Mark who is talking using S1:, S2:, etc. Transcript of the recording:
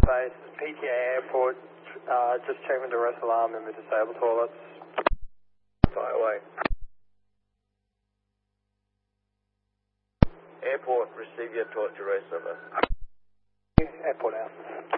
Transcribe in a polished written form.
S1: Base, PTA Airport, just checking the rest alarm and the disabled toilets.
S2: Fire away. Airport, receive your torture race over.
S1: Airport out.